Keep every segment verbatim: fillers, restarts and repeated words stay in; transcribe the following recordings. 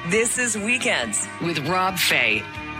This is Weekends with Rob Fay.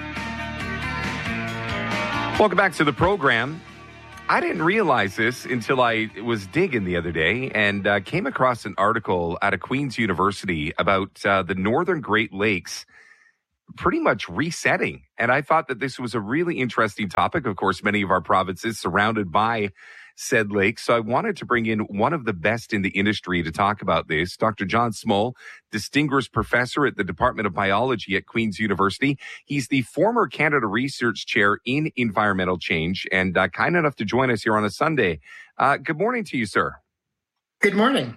Welcome back to the program. I didn't realize this until I was digging the other day and uh, came across an article out of Queen's University about uh, the Northern Great Lakes pretty much resetting. And I thought that this was a really interesting topic. Of course, many of our provinces surrounded by said lakes. So I wanted to bring in one of the best in the industry to talk about this, Doctor John Smoul, Distinguished Professor at the Department of Biology at Queen's University. He's the former Canada Research Chair in Environmental Change and uh, kind enough to join us here on a Sunday. Uh, good morning to you, sir. Good morning.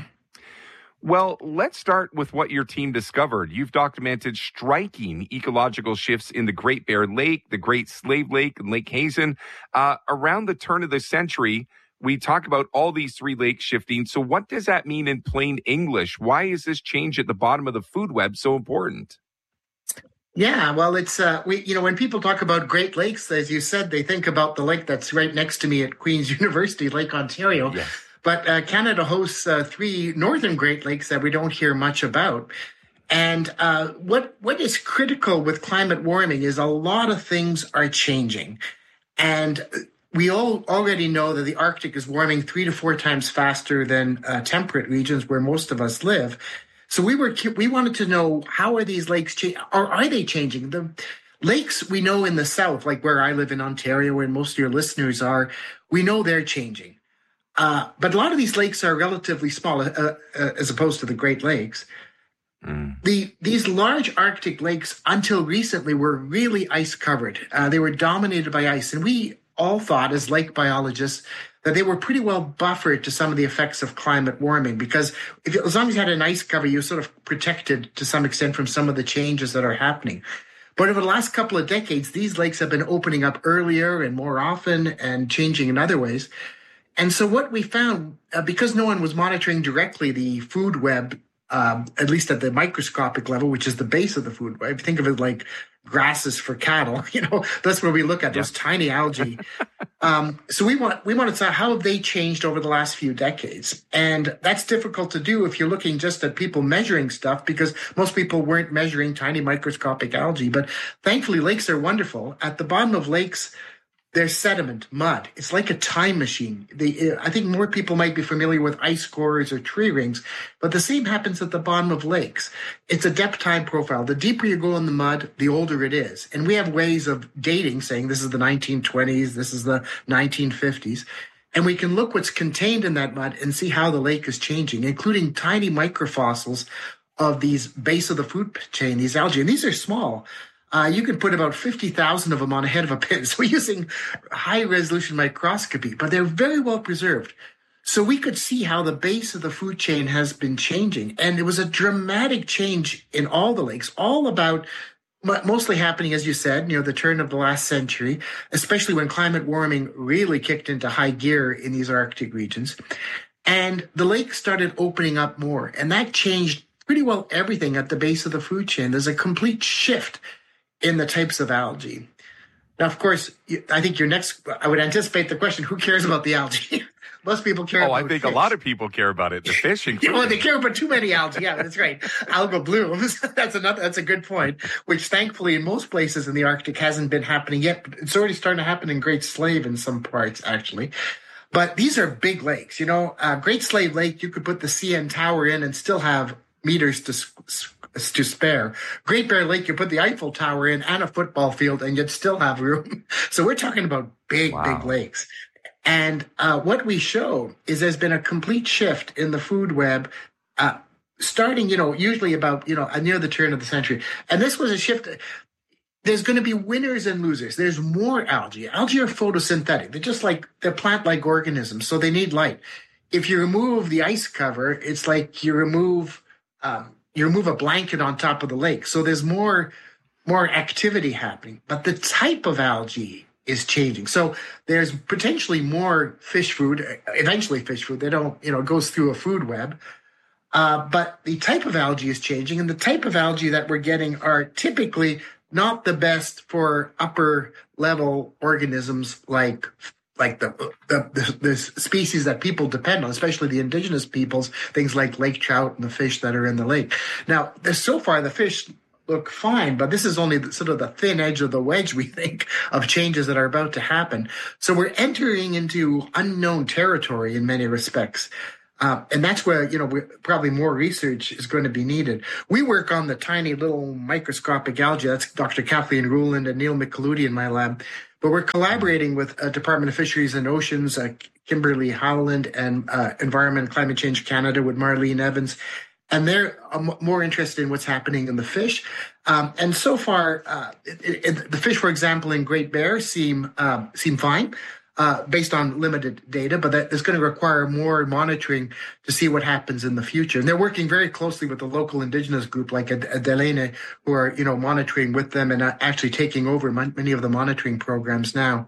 Well, let's start with what your team discovered. You've documented striking ecological shifts in the Great Bear Lake, the Great Slave Lake, and Lake Hazen. Uh, around the turn of the century, we talk about all these three lakes shifting. So what does that mean in plain English? Why is this change at the bottom of the food web so important? Yeah, well, it's, uh, we, you know, when people talk about Great Lakes, as you said, they think about the lake that's right next to me at Queen's University, Lake Ontario. Yes. But uh, Canada hosts uh, three northern Great Lakes that we don't hear much about. And uh, what what is critical with climate warming is a lot of things are changing. And we all already know that the Arctic is warming three to four times faster than uh, temperate regions where most of us live. So we were we wanted to know, how are these lakes changing, or are they changing? The lakes we know in the south, like where I live in Ontario, where most of your listeners are, we know they're changing. Uh, but a lot of these lakes are relatively small uh, uh, as opposed to the Great Lakes. Mm. The These large Arctic lakes, until recently, were really ice covered. Uh, they were dominated by ice. And we all thought, as lake biologists, that they were pretty well buffered to some of the effects of climate warming, because if, as long as you had an ice cover, you're sort of protected to some extent from some of the changes that are happening. But over the last couple of decades, these lakes have been opening up earlier and more often and changing in other ways. And so what we found, uh, because no one was monitoring directly the food web, um, at least at the microscopic level, which is the base of the food web, think of it like grasses for cattle, you know, that's where we look at those yeah. tiny algae. um, so we want we want to know, how have they changed over the last few decades? And that's difficult to do if you're looking just at people measuring stuff, because most people weren't measuring tiny microscopic algae. But thankfully, lakes are wonderful. At the bottom of lakes, there's sediment, mud. It's like a time machine. The, I think more people might be familiar with ice cores or tree rings, but the same happens at the bottom of lakes. It's a depth time profile. The deeper you go in the mud, the older it is. And we have ways of dating, saying this is the nineteen twenties, this is the nineteen fifties. And we can look what's contained in that mud and see how the lake is changing, including tiny microfossils of these base of the food chain, these algae. And these are small. Uh, you can put about fifty thousand of them on a head of a pin. So we're using high-resolution microscopy, but they're very well preserved. So we could see how the base of the food chain has been changing. And it was a dramatic change in all the lakes, all about mostly happening, as you said, near the turn of the last century, especially when climate warming really kicked into high gear in these Arctic regions. And the lakes started opening up more. And that changed pretty well everything at the base of the food chain. There's a complete shift in the types of algae. Now, of course, I think your next, I would anticipate the question, who cares about the algae? Most people care oh, about I think fish. A lot of people care about it. The fish included. Yeah, well, they care about too many algae. Yeah, that's right. Algal blooms. That's another, that's a good point, which thankfully in most places in the Arctic hasn't been happening yet. But it's already starting to happen in Great Slave in some parts, actually. But these are big lakes. You know, uh, Great Slave Lake, you could put the C N Tower in and still have meters to to spare. Great Bear Lake, you put the Eiffel Tower in and a football field and you'd still have room. So we're talking about big, wow. big lakes. And uh, what we show is there's been a complete shift in the food web, uh, starting, you know, usually about, you know, near the turn of the century. And this was a shift. There's going to be winners and losers. There's more algae. Algae are photosynthetic. They're just like, they're plant-like organisms, so they need light. If you remove the ice cover, it's like you remove, um, you remove a blanket on top of the lake. So there's more, more activity happening. But the type of algae is changing. So there's potentially more fish food, eventually fish food. They don't, you know, it goes through a food web. Uh, but the type of algae is changing. And the type of algae that we're getting are typically not the best for upper level organisms like like the, the the the species that people depend on, especially the indigenous peoples, things like lake trout and the fish that are in the lake. Now, so far the fish look fine, but this is only the, sort of the thin edge of the wedge, we think, of changes that are about to happen. So we're entering into unknown territory in many respects. Uh, and that's where, you know, we're, probably more research is going to be needed. We work on the tiny little microscopic algae. That's Doctor Kathleen Ruland and Neil McCaludi in my lab. But we're collaborating with uh, Department of Fisheries and Oceans, uh, Kimberly Howland, and uh, Environment and Climate Change Canada with Marlene Evans. And they're uh, more interested in what's happening in the fish. Um, and so far, uh, it, it, the fish, for example, in Great Bear seem uh, seem fine uh, based on limited data, but that is going to require more monitoring to see what happens in the future. And they're working very closely with the local indigenous group like Adelene, who are, you know, monitoring with them and actually taking over many of the monitoring programs now.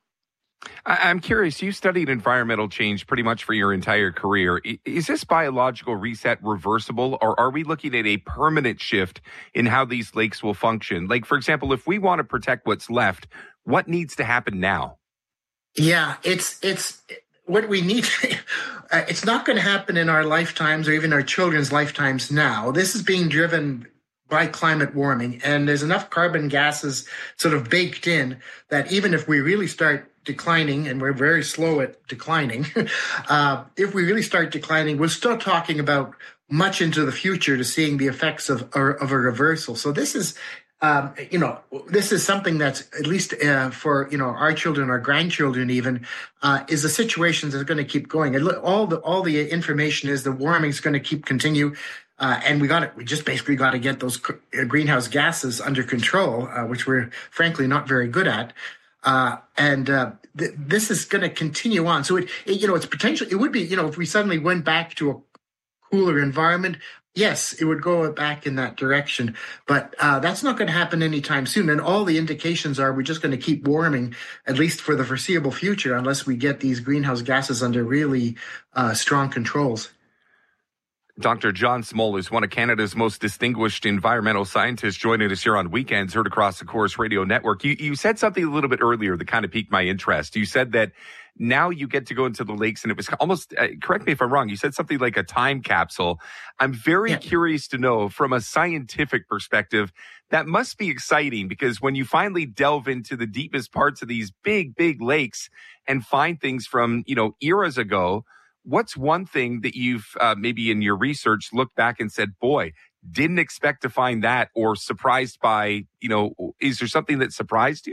I'm curious, you studied environmental change pretty much for your entire career. Is this biological reset reversible, or are we looking at a permanent shift in how these lakes will function? Like, for example, if we want to protect what's left, what needs to happen now? Yeah, it's it's what we need. It's not going to happen in our lifetimes or even our children's lifetimes now. This is being driven by climate warming, and there's enough carbon gases sort of baked in that even if we really start declining, and we're very slow at declining, uh, if we really start declining, we're still talking about much into the future to seeing the effects of, of a reversal. So this is, um, you know, this is something that's at least uh, for, you know, our children, our grandchildren even, uh, is a situation that's going to keep going. And all the, all the information is the warming is going to keep continue. Uh, and we got it. We just basically got to get those greenhouse gases under control, uh, which we're frankly not very good at. Uh, and uh, th- this is going to continue on. So it, it, you know, it's potential. It would be, you know, if we suddenly went back to a cooler environment, yes, it would go back in that direction. But uh, that's not going to happen anytime soon. And all the indications are we're just going to keep warming, at least for the foreseeable future, unless we get these greenhouse gases under really uh, strong controls. Doctor John Small is one of Canada's most distinguished environmental scientists, joining us here on Weekends, heard across the Corus Radio Network. You, you said something a little bit earlier that kind of piqued my interest. You said that now you get to go into the lakes, and it was almost, uh, correct me if I'm wrong, you said something like a time capsule. I'm very yeah. curious to know, from a scientific perspective, that must be exciting, because when you finally delve into the deepest parts of these big, big lakes and find things from, you know, eras ago, what's one thing that you've uh, maybe in your research looked back and said, boy, didn't expect to find that, or surprised by, you know, is there something that surprised you?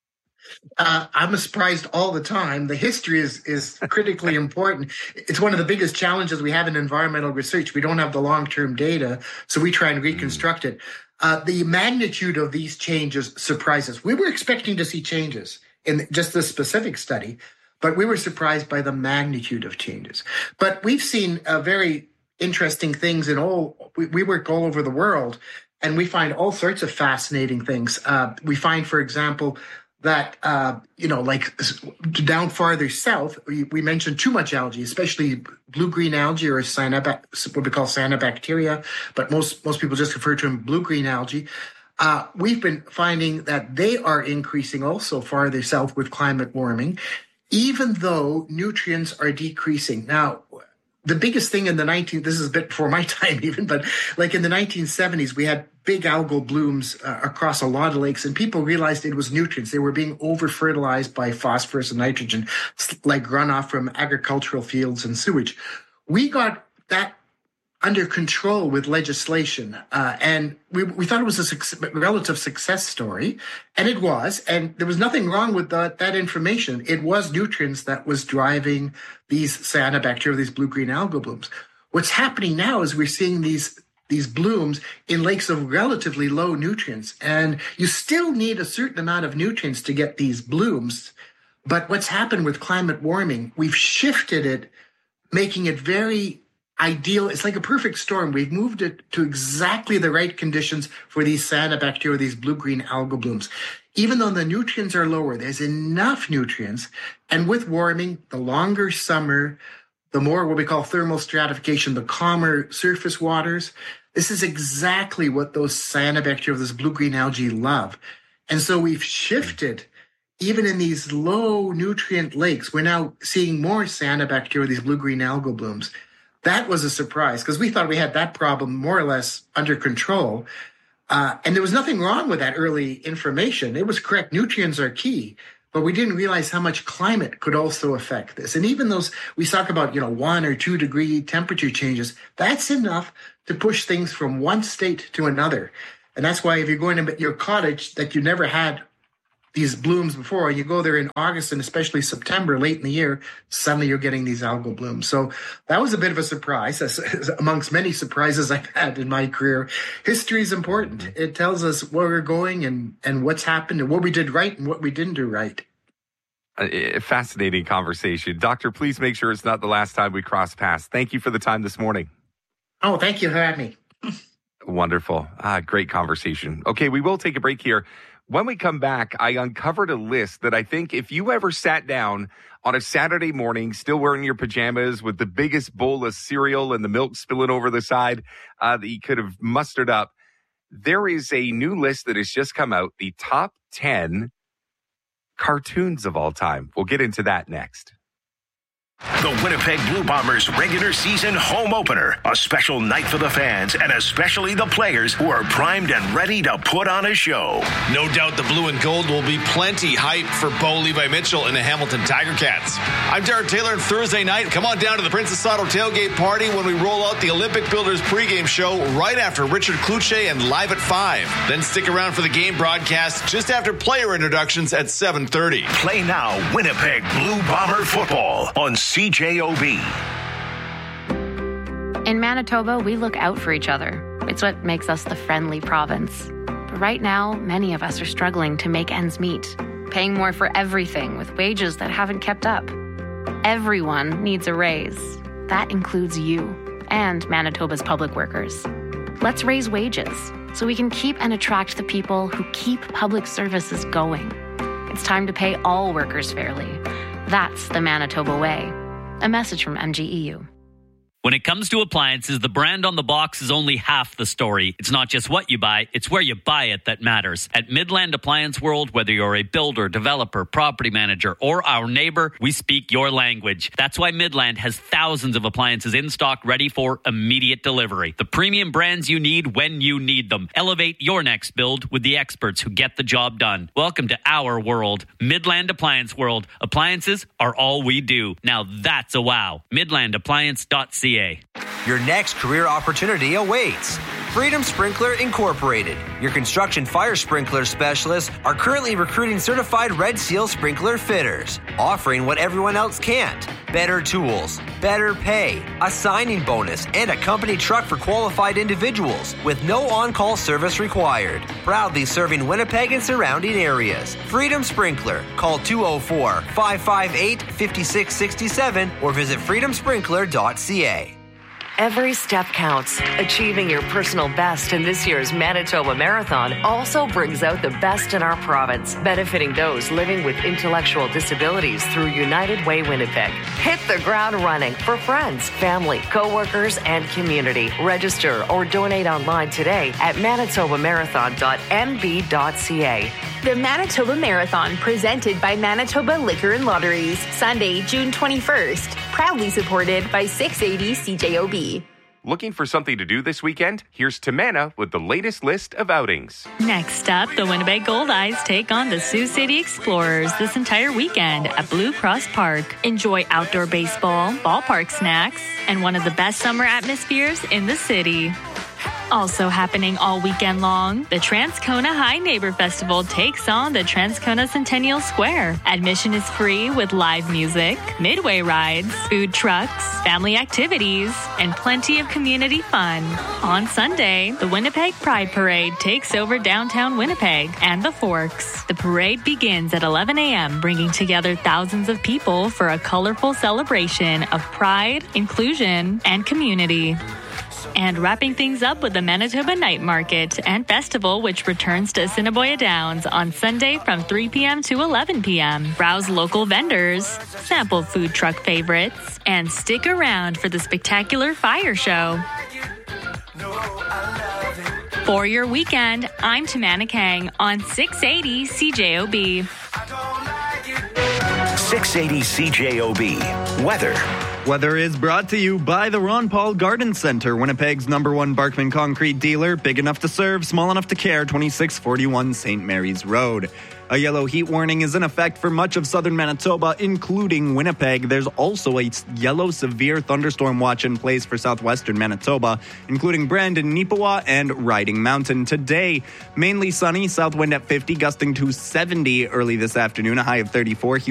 Uh, I'm surprised all the time. The history is is critically important. It's one of the biggest challenges we have in environmental research. We don't have the long-term data, so we try and reconstruct mm. it. Uh, the magnitude of these changes surprises. We were expecting to see changes in just this specific study, but we were surprised by the magnitude of changes. But we've seen uh, very interesting things in all, we, we work all over the world, and we find all sorts of fascinating things. Uh, we find, for example, that, uh, you know, like down farther south, we, we mentioned too much algae, especially blue-green algae, or cyanobacteria, what we call cyanobacteria, but most, most people just refer to them blue-green algae. Uh, we've been finding that they are increasing also farther south with climate warming, even though nutrients are decreasing. Now, the biggest thing in the nineteen, this is a bit before my time even, but like in the nineteen seventies, we had big algal blooms uh, across a lot of lakes, and people realized it was nutrients. They were being over-fertilized by phosphorus and nitrogen, like runoff from agricultural fields and sewage. We got that under control with legislation. Uh, and we, we thought it was a success, relative success story. And it was. And there was nothing wrong with that, that information. It was nutrients that was driving these cyanobacteria, these blue-green algal blooms. What's happening now is we're seeing these these blooms in lakes of relatively low nutrients. And you still need a certain amount of nutrients to get these blooms. But what's happened with climate warming, we've shifted it, making it very ideal. It's like a perfect storm. We've moved it to exactly the right conditions for these cyanobacteria, these blue-green algal blooms. Even though the nutrients are lower, there's enough nutrients. And with warming, the longer summer, the more what we call thermal stratification, the calmer surface waters. This is exactly what those cyanobacteria, this blue-green algae love. And so we've shifted even in these low nutrient lakes, we're now seeing more cyanobacteria, these blue-green algal blooms. That was a surprise because we thought we had that problem more or less under control. Uh, and there was nothing wrong with that early information. It was correct. Nutrients are key. But we didn't realize how much climate could also affect this. And even those, we talk about, you know, one or two degree temperature changes, that's enough to push things from one state to another. And that's why if you're going to your cottage that you never had these blooms before, you go there in August and especially September, late in the year, suddenly you're getting these algal blooms. So that was a bit of a surprise, as, as amongst many surprises I've had in my career. History is important. It tells us where we're going and, and what's happened and what we did right and what we didn't do right. A fascinating conversation. Doctor, please make sure it's not the last time we cross paths. Thank you for the time this morning. Oh, thank you for having me. Wonderful. Ah, great conversation. Okay, we will take a break here. When we come back, I uncovered a list that I think if you ever sat down on a Saturday morning, still wearing your pajamas with the biggest bowl of cereal and the milk spilling over the side uh, that you could have mustered up, there is a new list that has just come out, the top ten cartoons of all time. We'll get into that next. The Winnipeg Blue Bombers regular season home opener. A special night for the fans and especially the players who are primed and ready to put on a show. No doubt the blue and gold will be plenty hype for Bo Levi Mitchell and the Hamilton Tiger Cats. I'm Derek Taylor, and Thursday night, come on down to the Princess Auto tailgate party when we roll out the Olympic Builders pregame show right after Richard Kluche and Live at five. Then stick around for the game broadcast just after player introductions at seven thirty. Play now Winnipeg Blue Bomber football on C J O B. In Manitoba, we look out for each other. It's what makes us the friendly province. But right now, many of us are struggling to make ends meet, paying more for everything with wages that haven't kept up. Everyone needs a raise. That includes you and Manitoba's public workers. Let's raise wages so we can keep and attract the people who keep public services going. It's time to pay all workers fairly. That's the Manitoba way. A message from M G E U. When it comes to appliances, the brand on the box is only half the story. It's not just what you buy, it's where you buy it that matters. At Midland Appliance World, whether you're a builder, developer, property manager, or our neighbor, we speak your language. That's why Midland has thousands of appliances in stock ready for immediate delivery. The premium brands you need when you need them. Elevate your next build with the experts who get the job done. Welcome to our world, Midland Appliance World. Appliances are all we do. Now that's a wow. midland appliance dot c a. Your next career opportunity awaits. Freedom Sprinkler Incorporated, your construction fire sprinkler specialists, are currently recruiting certified Red Seal sprinkler fitters, offering what everyone else can't. Better tools, better pay, a signing bonus, and a company truck for qualified individuals with no on-call service required. Proudly serving Winnipeg and surrounding areas. Freedom Sprinkler. Call two oh four, five five eight, five six six seven or visit freedom sprinkler dot c a. Every step counts. Achieving your personal best in this year's Manitoba Marathon also brings out the best in our province, benefiting those living with intellectual disabilities through United Way Winnipeg. Hit the ground running for friends, family, co-workers, and community. Register or donate online today at manitoba marathon dot m b dot c a. The Manitoba Marathon, presented by Manitoba Liquor and Lotteries, Sunday, June twenty-first. Proudly supported by six eighty C J O B. Looking for something to do this weekend? Here's Tamana with the latest list of outings. Next up, the Winnipeg Gold Eyes take on the Sioux City Explorers this entire weekend at Blue Cross Park. Enjoy outdoor baseball, ballpark snacks, and one of the best summer atmospheres in the city. Also happening all weekend long, the Transcona High Neighbor Festival takes on the Transcona Centennial Square. Admission is free with live music, midway rides, food trucks, family activities, and plenty of community fun. On Sunday, the Winnipeg Pride Parade takes over downtown Winnipeg and the Forks. The parade begins at eleven a.m., bringing together thousands of people for a colorful celebration of pride, inclusion, and community. And wrapping things up with the Manitoba Night Market and Festival, which returns to Assiniboia Downs on Sunday from three p.m. to eleven p.m. Browse local vendors, sample food truck favorites, and stick around for the spectacular fire show. For your weekend, I'm Tamana Kang on six eighty C J O B. six eighty C J O B. Weather. Weather is brought to you by the Ron Paul Garden Center, Winnipeg's number one Barkman concrete dealer. Big enough to serve, small enough to care, twenty-six forty-one Saint Mary's Road. A yellow heat warning is in effect for much of southern Manitoba, including Winnipeg. There's also a yellow severe thunderstorm watch in place for southwestern Manitoba, including Brandon, Neepawa, and Riding Mountain. Today, mainly sunny, south wind at fifty, gusting to seventy early this afternoon, a high of thirty-four.